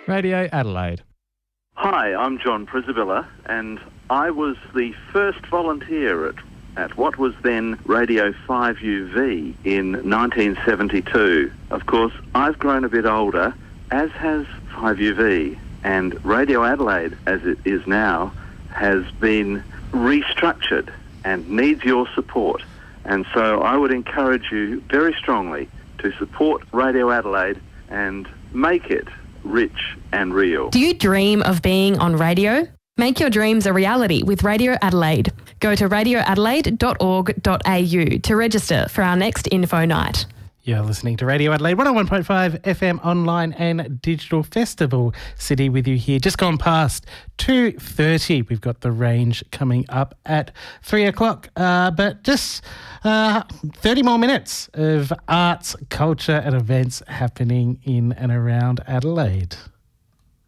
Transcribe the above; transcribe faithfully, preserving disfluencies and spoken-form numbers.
Radio Adelaide. Hi, I'm John Prisabilla, and I was the first volunteer at, at what was then Radio five U V in nineteen seventy-two. Of course, I've grown a bit older, as has five U V, and Radio Adelaide, as it is now, has been restructured and needs your support. And so I would encourage you very strongly to support Radio Adelaide and make it rich and real. Do you dream of being on radio? Make your dreams a reality with Radio Adelaide. Go to radio adelaide dot org dot a u to register for our next info night. You're listening to Radio Adelaide, one oh one point five F M online and digital. Festival City with you here. Just gone past two thirty. We've got The Range coming up at three o'clock. Uh, but just uh, thirty more minutes of arts, culture and events happening in and around Adelaide.